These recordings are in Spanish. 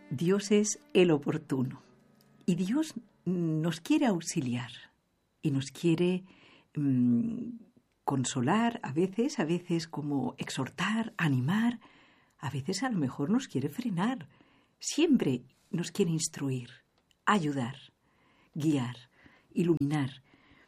Dios es el oportuno y Dios nos quiere auxiliar y nos quiere consolar a veces como exhortar, animar, a veces a lo mejor nos quiere frenar, siempre nos quiere instruir, ayudar, guiar, iluminar.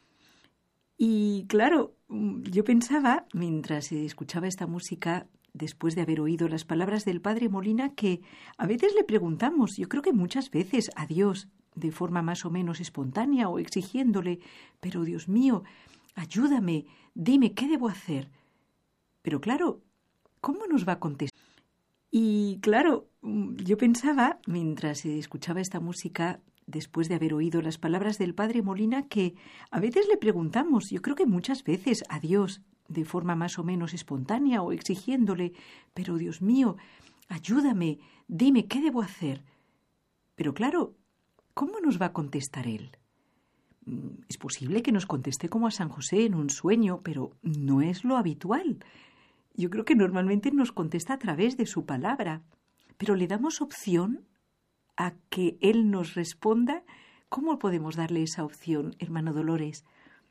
Y claro, yo pensaba, mientras escuchaba esta música, después de haber oído las palabras del padre Molina, que a veces le preguntamos, yo creo que muchas veces a Dios, de forma más o menos espontánea o exigiéndole, pero Dios mío, ayúdame, dime, ¿qué debo hacer? Pero claro, ¿cómo nos va a contestar? Y claro, yo pensaba, mientras escuchaba esta música, después de haber oído las palabras del padre Molina, que a veces le preguntamos, yo creo que muchas veces a Dios, de forma más o menos espontánea o exigiéndole, pero Dios mío, ayúdame, dime, ¿qué debo hacer? Pero claro, ¿cómo nos va a contestar Él? Es posible que nos conteste como a San José en un sueño, pero no es lo habitual. Yo creo que normalmente nos contesta a través de su palabra, pero le damos opción a que Él nos responda. ¿Cómo podemos darle esa opción, hermano Dolores?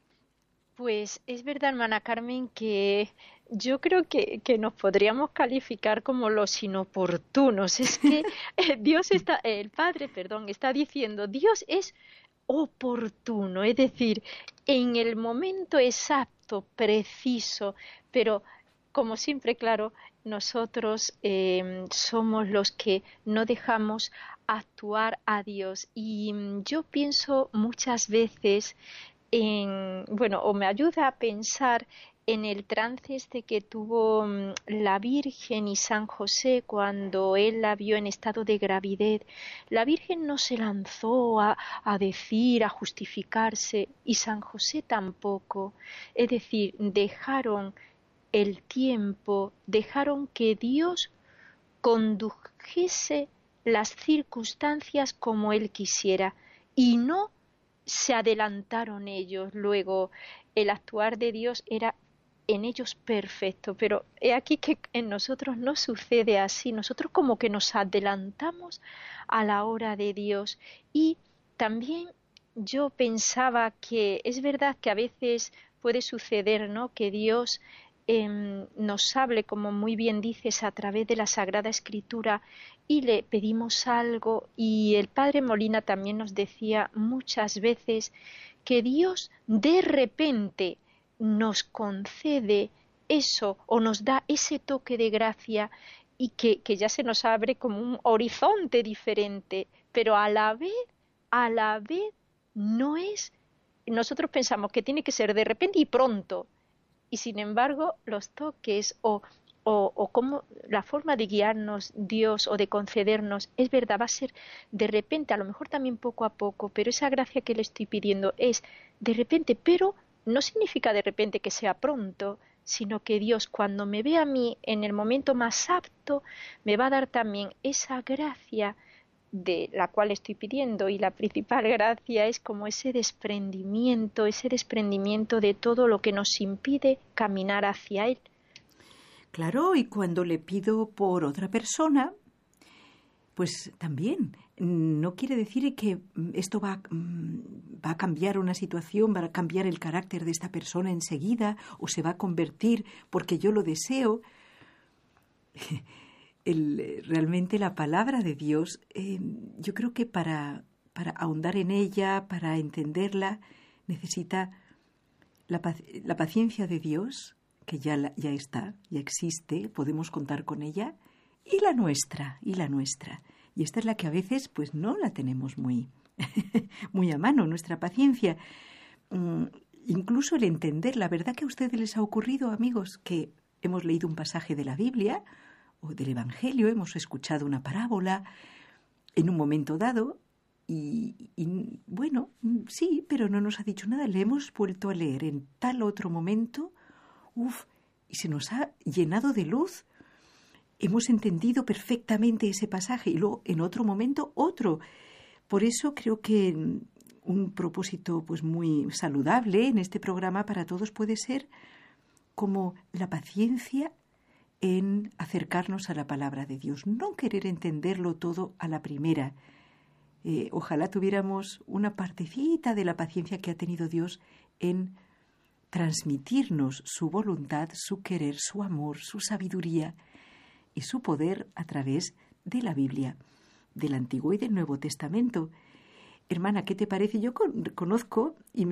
Pues es verdad, hermana Carmen, que yo creo que nos podríamos calificar como los inoportunos. Es que el Padre, perdón, está diciendo, Dios es oportuno, es decir, en el momento exacto, preciso, pero como siempre, claro, nosotros somos los que no dejamos actuar a Dios. Y yo pienso muchas veces o me ayuda a pensar en el trance este que tuvo la Virgen y San José cuando él la vio en estado de gravidez. La Virgen no se lanzó a decir, a justificarse, y San José tampoco. Es decir, dejaron el tiempo, dejaron que Dios condujese las circunstancias como él quisiera y no se adelantaron ellos. Luego el actuar de Dios era en ellos perfecto, pero he aquí que en nosotros no sucede así. Nosotros como que nos adelantamos a la hora de Dios. Y también yo pensaba que es verdad que a veces puede suceder, ¿no?, que Dios nos hable, como muy bien dices, a través de la Sagrada Escritura, y le pedimos algo, y el padre Molina también nos decía muchas veces que Dios de repente nos concede eso o nos da ese toque de gracia y que ya se nos abre como un horizonte diferente, pero a la vez no es, nosotros pensamos que tiene que ser de repente y pronto, y sin embargo los toques o cómo la forma de guiarnos Dios o de concedernos, es verdad, va a ser de repente, a lo mejor también poco a poco, pero esa gracia que le estoy pidiendo es de repente, pero no significa de repente que sea pronto, sino que Dios, cuando me ve a mí en el momento más apto, me va a dar también esa gracia de la cual estoy pidiendo, y la principal gracia es como ese desprendimiento de todo lo que nos impide caminar hacia Él. Claro, y cuando le pido por otra persona, pues también no quiere decir que esto va a cambiar una situación, va a cambiar el carácter de esta persona enseguida o se va a convertir porque yo lo deseo. Realmente la palabra de Dios, yo creo que para ahondar en ella, para entenderla, necesita la paciencia de Dios, que ya está, ya existe, podemos contar con ella, y la nuestra. Y esta es la que a veces pues no la tenemos muy, muy a mano, nuestra paciencia. Incluso el entender, la verdad que a ustedes les ha ocurrido, amigos, que hemos leído un pasaje de la Biblia o del Evangelio, hemos escuchado una parábola en un momento dado y bueno, sí, pero no nos ha dicho nada, le hemos vuelto a leer en tal otro momento, y se nos ha llenado de luz. Hemos entendido perfectamente ese pasaje y luego en otro momento otro. Por eso creo que un propósito pues muy saludable en este programa para todos puede ser como la paciencia en acercarnos a la palabra de Dios, no querer entenderlo todo a la primera. Ojalá tuviéramos una partecita de la paciencia que ha tenido Dios en transmitirnos su voluntad, su querer, su amor, su sabiduría y su poder a través de la Biblia, del Antiguo y del Nuevo Testamento. Hermana, ¿qué te parece? Yo conozco y